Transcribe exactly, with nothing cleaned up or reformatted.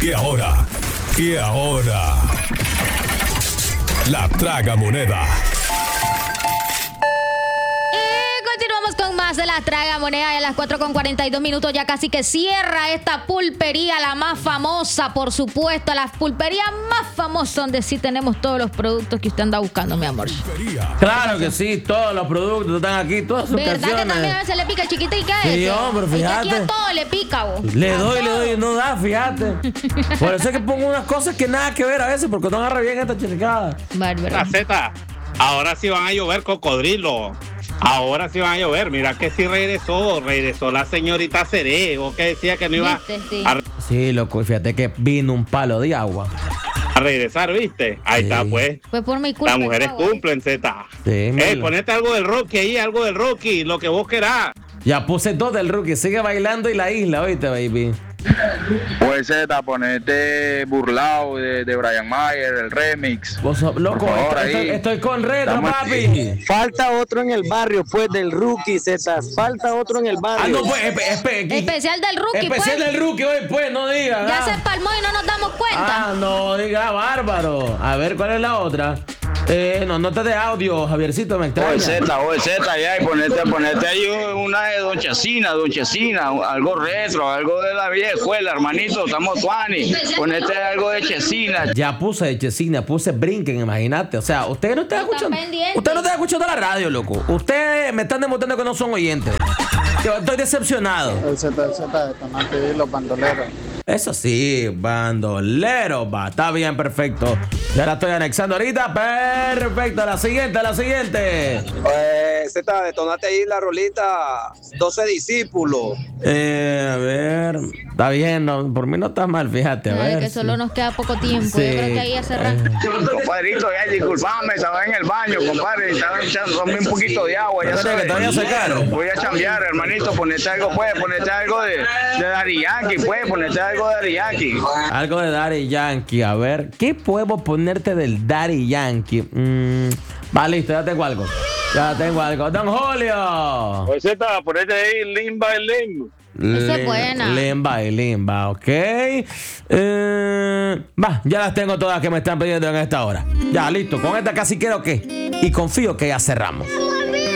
Y ahora, y ahora, la tragamoneda. Continuamos con más de la tragamoneda y a las cuatro con cuarenta y dos minutos ya casi que cierra esta pulpería, la más famosa, por supuesto, la pulpería más famosa donde sí tenemos todos los productos que usted anda buscando, mi amor. Claro que sí, todos los productos están aquí, todas sus ¿Verdad canciones. que también a veces le pica chiquitica Sí, ese? hombre, fíjate. Es que aquí a todo le pica, vos. Le A doy, le todo. doy, no da, fíjate. Por eso es que pongo unas cosas que nada que ver a veces, porque no agarra bien esta chiricada. Bárbaro. La Z, ahora sí van a llover cocodrilo. Ahora sí van a llover. Mira que sí regresó, regresó la señorita Seré, o que decía que no iba Viste, sí. a, Sí, loco, fíjate que vino un palo de agua. a regresar, ¿viste? Ahí Sí. está, pues. Fue por mi culpa. Las mujeres esta, güey. cumplen, Z. Sí, Eh, mira. ponete algo del Rocky ahí, algo del Rocky, lo que vos querás. Ya puse dos del Rookie, sigue bailando y la isla, oíste, baby. Puede ser, ponerte burlado de, de Brian Mayer, el remix. Vos sos- loco, Por favor, estoy, ahí. estoy- estoy con retro, Estamos papi. aquí. Falta otro en el barrio, pues, del Rookie, Z. Falta otro en el Ah, barrio. no, pues, espe- espe- Especial del Rookie, especial pues. del Rookie hoy, pues, no diga. Ya ah. se empalmó y no nos damos cuenta. Ah, no diga, bárbaro. A ver, ¿cuál es la otra? Eh, no, nota de audio, Javiercito, me extraña. Oye Z, oye Z, ya, y ponerte, ponerte ahí una de Don Chesina, Don Chesina, algo retro, algo de la vieja escuela, hermanito, estamos tuani. Ponerte algo de Chesina. Ya puse de Chesina, puse Brinken, imagínate. O sea, ustedes no están No están escuchando. pendientes. Ustedes no están escuchando la radio, loco. Ustedes me están demostrando que no son oyentes. Yo estoy decepcionado. El Z, el Z, detonante y los bandoleros. Eso sí, bandolero, va. Está bien, perfecto. Ya la estoy anexando ahorita. Perfecto. La siguiente, la siguiente. Eh, Z, detonate ahí la rolita doce discípulos. Eh, a ver. Está bien, no, por mí no está mal, fíjate. A Ay, ver. que solo nos queda poco tiempo. Sí. Yo creo que ahí ya cerramos. Compadrito, ya, disculpame, estaba en el baño, compadre, estaba echando tomé un poquito de agua, ya Espérate, sabes. que te voy a sacar. Voy a chambear, hermanito, ponete algo, pues, ponete algo de, de Daddy Yankee, pues, ponete algo de Daddy Yankee. Algo de Daddy Yankee. A ver, ¿qué puedo ponerte del Daddy Yankee? Mm, va, listo, ya tengo algo. Ya tengo algo. Don Julio. Oye, Z, ponete ahí limba el limbo. Esa es Lim- buena. Limba y limba, ok. Eh, va, ya las tengo todas que me están pidiendo en esta hora. Ya, listo. Con esta casi quiero que. Y confío que ya cerramos.